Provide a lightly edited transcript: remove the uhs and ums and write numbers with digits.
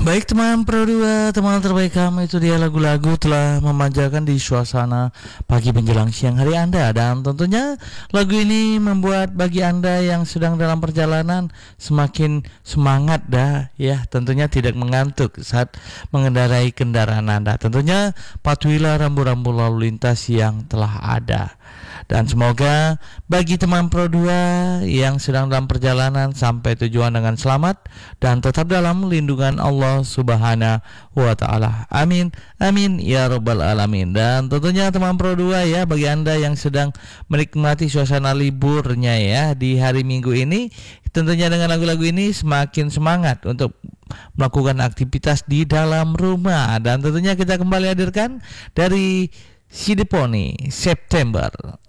Baik teman Pro 2, teman terbaik kami, itu dia lagu-lagu telah memanjakan di suasana pagi menjelang siang hari Anda. Dan tentunya lagu ini membuat bagi Anda yang sedang dalam perjalanan semakin semangat dah ya. Tentunya tidak mengantuk saat mengendarai kendaraan Anda. Tentunya patuhilah rambu-rambu lalu lintas yang telah ada. Dan semoga bagi teman Pro 2 yang sedang dalam perjalanan sampai tujuan dengan selamat dan tetap dalam lindungan Allah Subhanahu wa taala. Amin. Amin ya rabbal alamin. Dan tentunya teman Pro 2 ya, bagi Anda yang sedang menikmati suasana liburnya ya di hari Minggu ini, tentunya dengan lagu-lagu ini semakin semangat untuk melakukan aktivitas di dalam rumah. Dan tentunya kita kembali hadirkan dari CD Pony September.